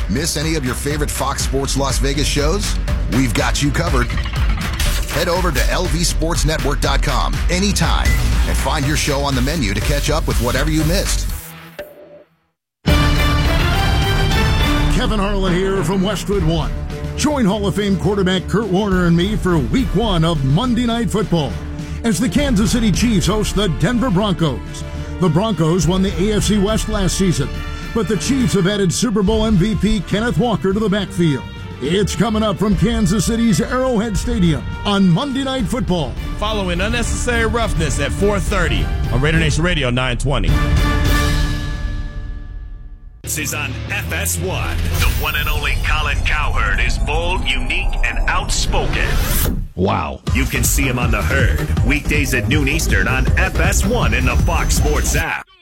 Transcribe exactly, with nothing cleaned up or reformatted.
Miss any of your favorite Fox Sports Las Vegas shows? We've got you covered. Head over to L V sports network dot com anytime and find your show on the menu to catch up with whatever you missed. Kevin Harlan here from Westwood One. Join Hall of Fame quarterback Kurt Warner and me for week one of Monday Night Football as the Kansas City Chiefs host the Denver Broncos. The Broncos won the A F C West last season, but the Chiefs have added Super Bowl M V P Kenneth Walker to the backfield. It's coming up from Kansas City's Arrowhead Stadium on Monday Night Football. Following Unnecessary Roughness at four thirty on Raider Nation Radio nine twenty. This is on F S one. The one and only Colin Cowherd is bold, unique, and outspoken. Wow. You can see him on The Herd, weekdays at noon Eastern on F S one in the Fox Sports app.